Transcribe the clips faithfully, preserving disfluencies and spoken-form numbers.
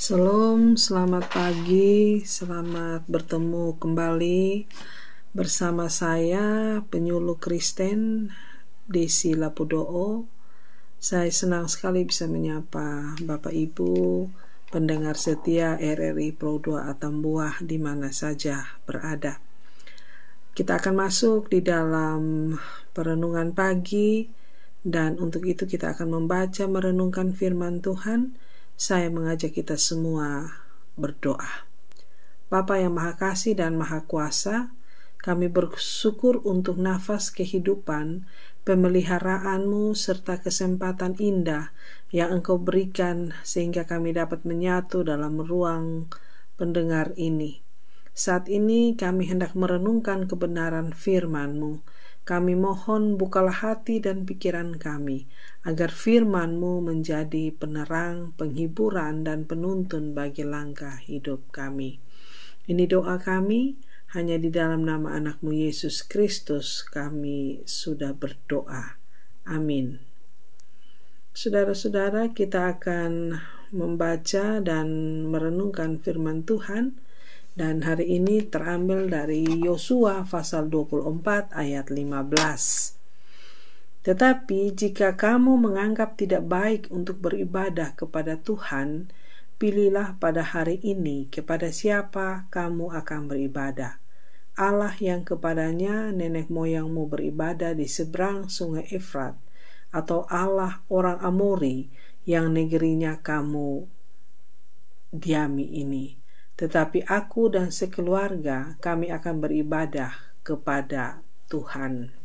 Shalom, selamat pagi, selamat bertemu kembali bersama saya, penyuluh Kristen Desi Lapudo'o. Saya senang sekali bisa menyapa Bapak Ibu, pendengar setia R R I Pro dua Atambua di mana saja berada. Kita akan masuk di dalam perenungan pagi, dan untuk itu kita akan membaca merenungkan firman Tuhan. Saya mengajak kita semua berdoa. Bapa yang Maha Kasih dan Maha Kuasa, kami bersyukur untuk nafas kehidupan, pemeliharaanmu serta kesempatan indah yang Engkau berikan sehingga kami dapat menyatu dalam ruang pendengar ini. Saat ini kami hendak merenungkan kebenaran firman-Mu. Kami mohon bukalah hati dan pikiran kami, agar firman-Mu menjadi penerang, penghiburan, dan penuntun bagi langkah hidup kami. Ini doa kami, hanya di dalam nama anak-Mu Yesus Kristus kami sudah berdoa. Amin. Saudara-saudara, kita akan membaca dan merenungkan firman Tuhan. Dan hari ini terambil dari Yosua pasal dua puluh empat ayat lima belas. Tetapi jika kamu menganggap tidak baik untuk beribadah kepada Tuhan, pilihlah pada hari ini kepada siapa kamu akan beribadah. Allah yang kepadanya nenek moyangmu beribadah di seberang sungai Efrat, atau Allah orang Amori yang negerinya kamu diami ini. Tetapi aku dan sekeluarga kami akan beribadah kepada Tuhan.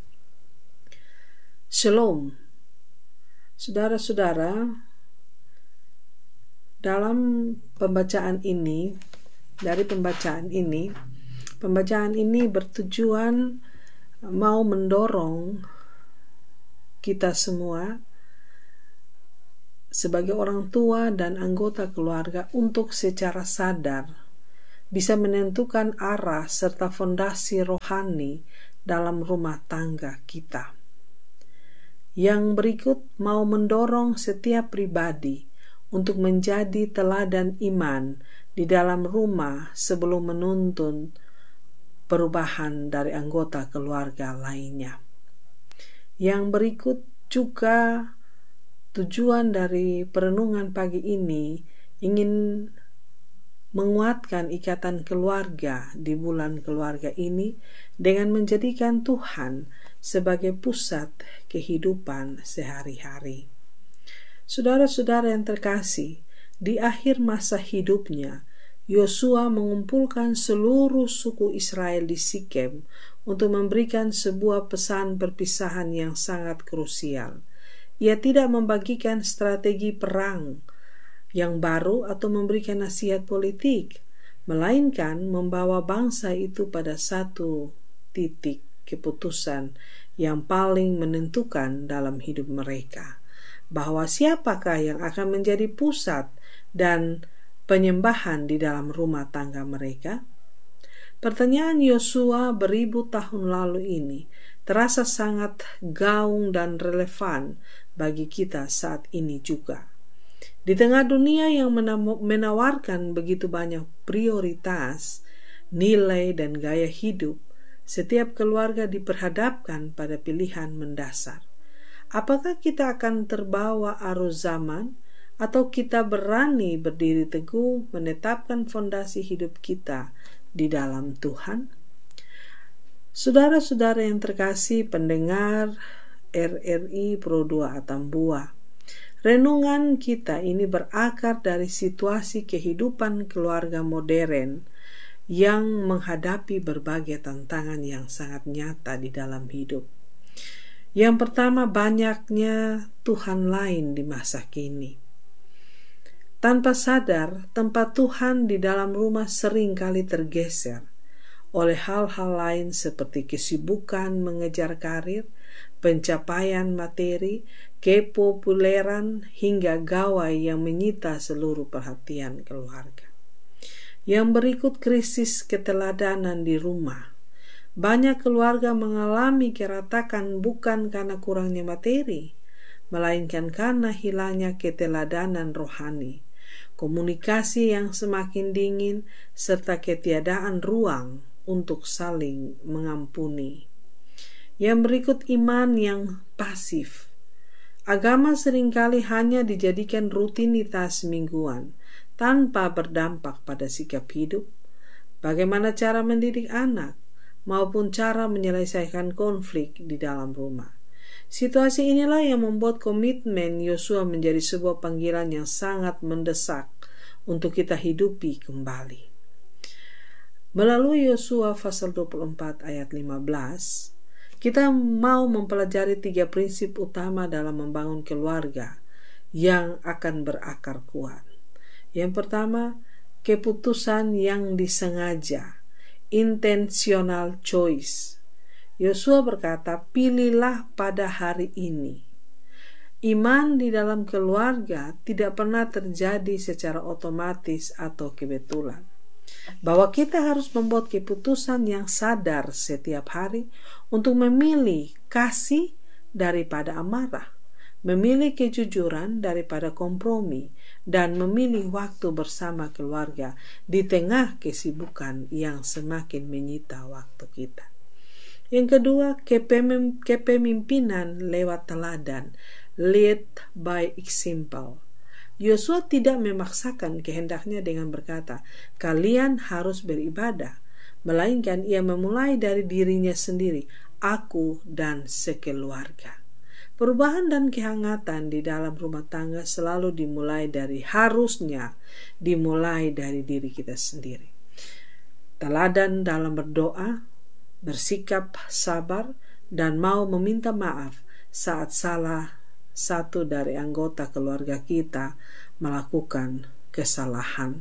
Shalom. Saudara-saudara, dalam pembacaan ini, dari pembacaan ini, pembacaan ini bertujuan mau mendorong kita semua sebagai orang tua dan anggota keluarga untuk secara sadar bisa menentukan arah serta fondasi rohani dalam rumah tangga kita. Yang berikut mau mendorong setiap pribadi untuk menjadi teladan iman di dalam rumah sebelum menuntun perubahan dari anggota keluarga lainnya. Yang berikut juga tujuan dari perenungan pagi ini ingin menguatkan ikatan keluarga di bulan keluarga ini dengan menjadikan Tuhan sebagai pusat kehidupan sehari-hari. Saudara-saudara yang terkasih, di akhir masa hidupnya, Yosua mengumpulkan seluruh suku Israel di Sikem untuk memberikan sebuah pesan perpisahan yang sangat krusial. Ia tidak membagikan strategi perang yang baru atau memberikan nasihat politik, melainkan membawa bangsa itu pada satu titik keputusan yang paling menentukan dalam hidup mereka, bahwa siapakah yang akan menjadi pusat dan penyembahan di dalam rumah tangga mereka. Pertanyaan Yosua beribu tahun lalu ini terasa sangat gaung dan relevan bagi kita saat ini juga. Di tengah dunia yang menawarkan begitu banyak prioritas, nilai, dan gaya hidup, setiap keluarga diperhadapkan pada pilihan mendasar. Apakah kita akan terbawa arus zaman, atau kita berani berdiri teguh menetapkan fondasi hidup kita di dalam Tuhan? Saudara-saudara yang terkasih pendengar R R I Pro dua Atambua, renungan kita ini berakar dari situasi kehidupan keluarga modern yang menghadapi berbagai tantangan yang sangat nyata di dalam hidup. Yang pertama, banyaknya Tuhan lain di masa kini. Tanpa sadar, tempat Tuhan di dalam rumah sering kali tergeser oleh hal-hal lain seperti kesibukan mengejar karir, pencapaian materi, kepopuleran, hingga gawai yang menyita seluruh perhatian keluarga. Yang berikut, krisis keteladanan di rumah. Banyak keluarga mengalami keratakan bukan karena kurangnya materi, melainkan karena hilangnya keteladanan rohani. komunikasi yang semakin dingin, serta ketiadaan ruang untuk saling mengampuni. Yang berikut, iman yang pasif. Agama seringkali hanya dijadikan rutinitas mingguan tanpa berdampak pada sikap hidup, bagaimana cara mendidik anak, maupun cara menyelesaikan konflik di dalam rumah. Situasi inilah yang membuat komitmen Yosua menjadi sebuah panggilan yang sangat mendesak untuk kita hidupi kembali. Melalui Yosua pasal dua puluh empat ayat lima belas, kita mau mempelajari tiga prinsip utama dalam membangun keluarga yang akan berakar kuat. Yang pertama, keputusan yang disengaja, intentional choice. Yosua berkata, pilihlah pada hari ini. Iman di dalam keluarga tidak pernah terjadi secara otomatis atau kebetulan. Bahwa kita harus membuat keputusan yang sadar setiap hari untuk memilih kasih daripada amarah, memilih kejujuran daripada kompromi, dan memilih waktu bersama keluarga di tengah kesibukan yang semakin menyita waktu kita. Yang kedua, kepemimpinan lewat teladan, lead by example. Yosua tidak memaksakan kehendaknya dengan berkata, kalian harus beribadah, melainkan ia memulai dari dirinya sendiri, aku dan sekeluarga. Perubahan dan kehangatan di dalam rumah tangga selalu dimulai dari harusnya dimulai dari diri kita sendiri. Teladan dalam berdoa, bersikap sabar, dan mau meminta maaf saat salah satu dari anggota keluarga kita melakukan kesalahan.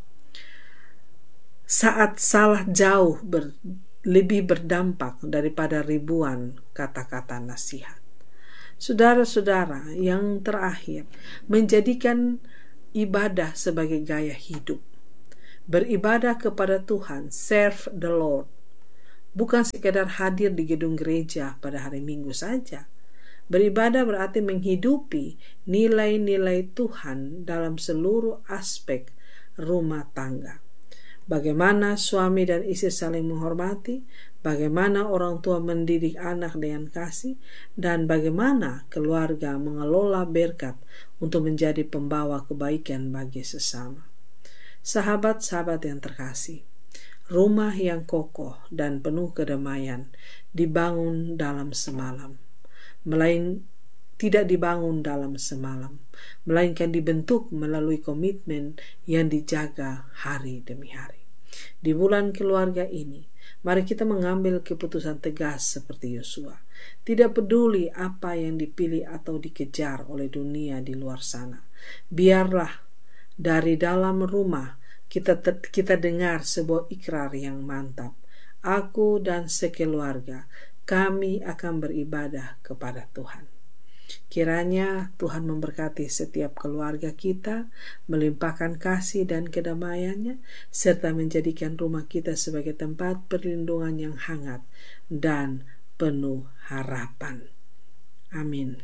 Saat salah jauh ber, lebih berdampak daripada ribuan kata-kata nasihat. Saudara-saudara, yang terakhir, menjadikan ibadah sebagai gaya hidup. Beribadah kepada Tuhan, serve the Lord, bukan sekadar hadir di gedung gereja pada hari Minggu saja. Beribadah berarti menghidupi nilai-nilai Tuhan dalam seluruh aspek rumah tangga. Bagaimana suami dan istri saling menghormati, bagaimana orang tua mendidik anak dengan kasih, dan bagaimana keluarga mengelola berkat untuk menjadi pembawa kebaikan bagi sesama. Sahabat-sahabat yang terkasih, rumah yang kokoh dan penuh kedamaian dibangun dalam semalam, melain tidak dibangun dalam semalam, melainkan dibentuk melalui komitmen yang dijaga hari demi hari. Di bulan keluarga ini, mari kita mengambil keputusan tegas seperti Yosua. Tidak peduli apa yang dipilih atau dikejar oleh dunia di luar sana. Biarlah dari dalam rumah kita kita dengar sebuah ikrar yang mantap. Aku dan sekeluarga, kami akan beribadah kepada Tuhan. Kiranya Tuhan memberkati setiap keluarga kita, melimpahkan kasih dan kedamaiannya, serta menjadikan rumah kita sebagai tempat perlindungan yang hangat dan penuh harapan. Amin.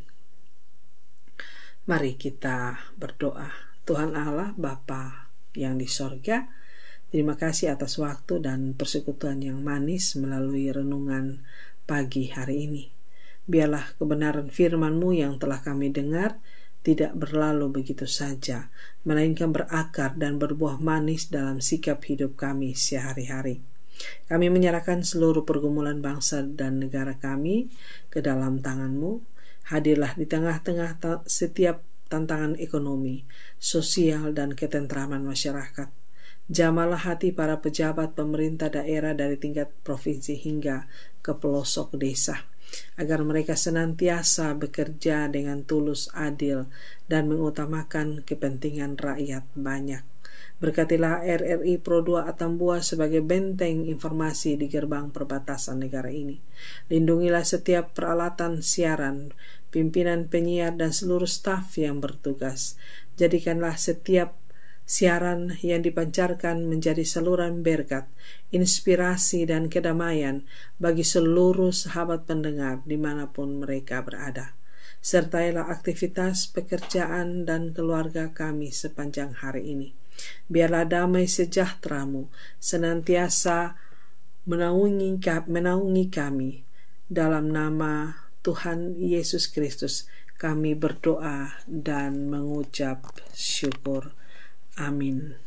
Mari kita berdoa. Tuhan Allah, Bapa yang di sorga, terima kasih atas waktu dan persekutuan yang manis melalui renungan pagi hari ini. Biarlah kebenaran firman-Mu yang telah kami dengar tidak berlalu begitu saja, melainkan berakar dan berbuah manis dalam sikap hidup kami sehari-hari. Kami menyerahkan seluruh pergumulan bangsa dan negara kami ke dalam tangan-Mu. Hadirlah di tengah-tengah ta- setiap tantangan ekonomi, sosial, dan ketentraman masyarakat. Jamalah hati para pejabat pemerintah daerah dari tingkat provinsi hingga ke pelosok desa, agar mereka senantiasa bekerja dengan tulus, adil, dan mengutamakan kepentingan rakyat banyak. Berkatilah R R I Pro dua Atambua sebagai benteng informasi di gerbang perbatasan negara ini. Lindungilah setiap peralatan siaran, pimpinan penyiar, dan seluruh staf yang bertugas. Jadikanlah setiap siaran yang dipancarkan menjadi saluran berkat, inspirasi, dan kedamaian bagi seluruh sahabat pendengar dimanapun mereka berada. Sertailah aktivitas pekerjaan dan keluarga kami sepanjang hari ini. Biarlah damai sejahtera-Mu senantiasa menaungi, menaungi kami. Dalam nama Tuhan Yesus Kristus kami berdoa dan mengucap syukur. Amin.